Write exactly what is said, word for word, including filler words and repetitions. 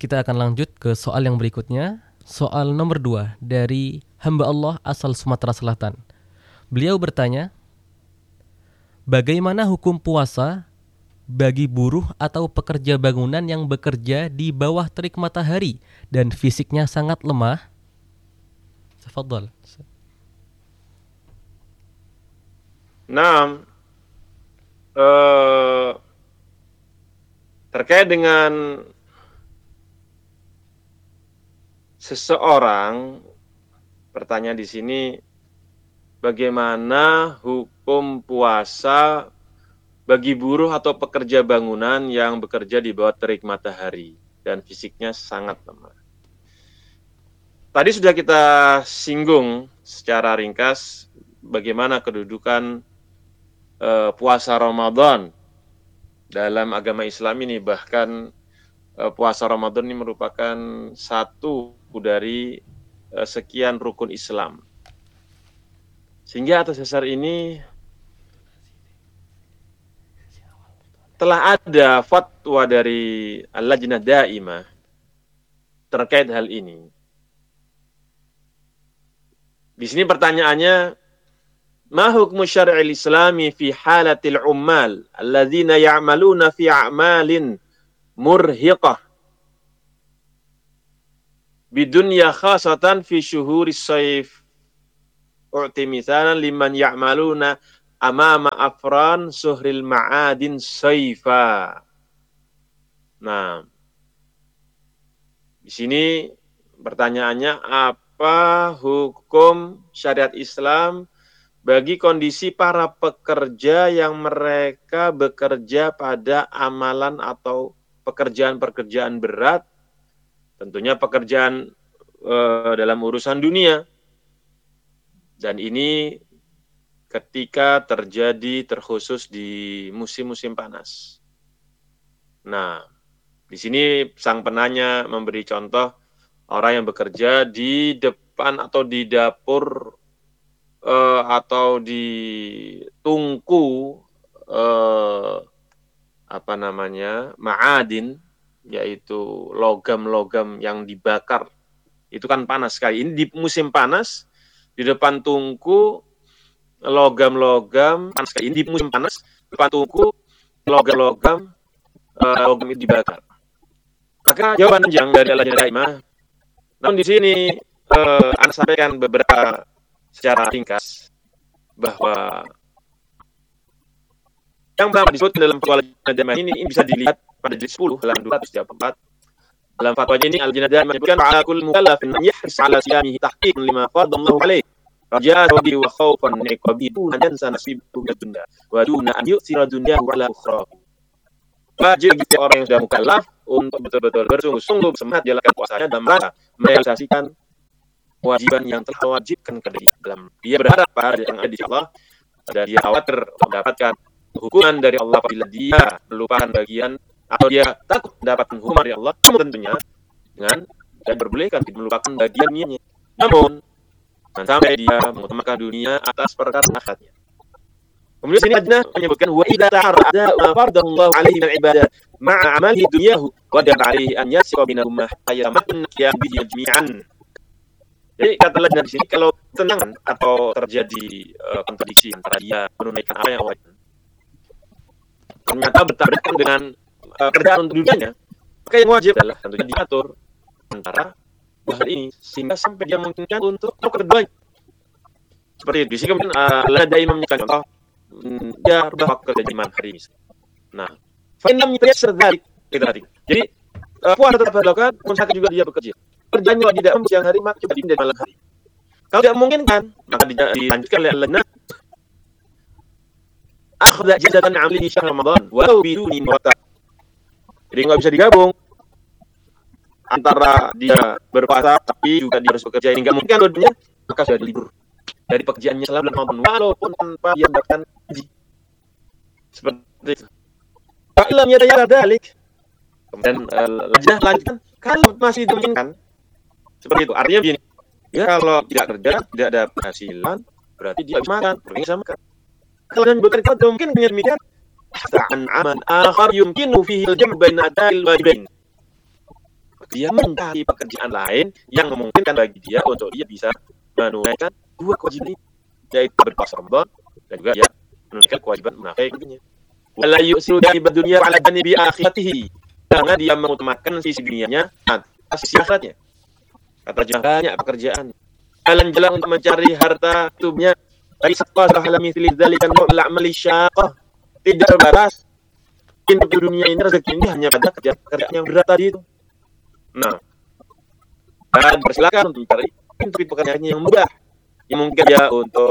Kita akan lanjut ke soal yang berikutnya. Soal nomor dua dari hamba Allah asal Sumatera Selatan. Beliau bertanya, bagaimana hukum puasa bagi buruh atau pekerja bangunan yang bekerja di bawah terik matahari dan fisiknya sangat lemah? Tafadhal. Nah, eh, terkait dengan seseorang, pertanyaan di sini, bagaimana hukum puasa bagi buruh atau pekerja bangunan yang bekerja di bawah terik matahari dan fisiknya sangat lemah. Tadi sudah kita singgung secara ringkas bagaimana kedudukan eh, puasa Ramadan dalam agama Islam ini. Bahkan eh, puasa Ramadan ini merupakan satu dari eh, sekian rukun Islam. Sehingga atas dasar ini telah ada fatwa dari Al-Lajnah Daimah terkait hal ini. Di sini pertanyaannya, ma hukmu syar'il islami fi halatil ummal alladzina ya'maluna fi a'malin murhiqah bidunya khasatan fi syuhuris sayf. U'ti mithalan liman ya'maluna amama afran suhril ma'adin sayfa. Nah, di sini pertanyaannya, apa hukum syariat Islam bagi kondisi para pekerja yang mereka bekerja pada amalan atau pekerjaan-pekerjaan berat, tentunya pekerjaan eh, dalam urusan dunia. Dan ini ketika terjadi terkhusus di musim-musim panas. Nah, di sini sang penanya memberi contoh orang yang bekerja di depan atau di dapur eh, atau di tungku eh, apa namanya ma'adin, yaitu logam-logam yang dibakar. Itu kan panas sekali. Ini di musim panas, di depan tungku logam-logam panas sekali. Ini di musim panas, di depan tungku logam-logam uh, logam itu dibakar. Maka jawaban panjang dari Al-Lajnah Daimah. Namun di sini uh, Anda sampaikan beberapa secara ringkas bahwa yang pertama disebut dalam fatwa Al-Lajnah Daimah ini, ini bisa dilihat pada jilid sepuluh halaman dua ratus tiga puluh empat. Dalam fatwanya ini Al-Lajnah Daimah menyebutkan ala kulli mukallafin yahris ala siyamihi tahqiqan lima qadallahu alaihi raja saudi wa khaufan iqabi duna yansa nasibu dunya wa duna an yu'thira dunyahu ala ukhra. Wajib bagi orang yang sudah mukallaf untuk betul-betul bersungguh-sungguh bersemangat jalankan puasanya dalam rangka merealisasikan kewajiban yang telah diwajibkan kepada dia. Dalam dia berharap pada yang ada di Allah dan dia khawatir mendapatkan hukuman dari Allah apabila dia melupakan bagian atau dia takut mendapatkan hukuman dari Allah, namun tentunya dengan dan berbolehkan melupakan bagiannya. Namun dan sampai dia mengutamakan dunia atas perkara akhiratnya. Kemudian sini Lajnah menyebutkan wa idza ta'arada ma faradahu Allah 'alaihi min ibadah ma'a 'amalihi dunyahu wa dara 'alaihi an yasiqa binahuma ayyamatun qiyam bihi jami'an. Jadi kata Lajnah di sini, kalau tenangan atau terjadi uh, kontradiksi antara dia menunaikan apa yang wajib ternyata bertabrakan dengan uh, kerjaan untuk dunianya, maka yang wajib adalah tentunya diatur antara dua hal ini sehingga sampai dia memungkinkan untuk keduanya. Seperti itu. Di sini kemudian uh, Al-Lajnah Daimah menyebutkan contoh dia berapa kerja di malam hari misalnya. Nah, fa'inam yatayassar dzalik kita tadi. Jadi uh, puasa tetap dilakukan, misalkan juga dia bekerja. Kerjanya tidak di siang hari maka coba di malam hari. Kalau tidak memungkinkan, maka dilanjutkan oleh Al-Lajnah akhadha jadatan 'amalihi syahr Ramadan walau biduni muwatta. Jadi enggak bisa digabung antara dia berpuasa tapi juga dia harus bekerja, hingga mungkin dua-duanya, maka sudah libur dari pekerjaannya selama bulan Ramadan walaupun tanpa dia mendapatkan gaji. Seperti itu. Fa illam yatayassar dzalik. Kemudian Lajnah lanjutkan, kalau masih dimungkinkan seperti itu. Artinya begini, ya kalau tidak kerja, tidak ada penghasilan, berarti dia harus makan, pergi sama makan. Kalau dan bekerja mungkin dengan demikian, ta'an aman akhar yumkinu fihi al-jam' baina ada'il wajibain. dia mencari pekerjaan lain yang memungkinkan bagi dia untuk dia bisa menunaikan dua kewajiban ini, yaitu berpuasa Ramadan dan juga dia menunaikan kewajiban munafik lainnya. Wala yusiru janibad dunya ala janibi akhiratihi. Jangan dia mengutamakan sisi dunianya atas sisi akhiratnya. Kata jangan banyak pekerjaan. Jalan-jalan untuk mencari harta tubnya. Dari sekolah halami silih dzalikan mu'la amali syaqah. Tidak terbatas. Pintu dunia ini rezeki ini hanya pada kerja-kerja yang berat tadi itu. Nah, dan persilakan untuk mencari pintu pekerjaan yang mudah. Yang mungkin ya untuk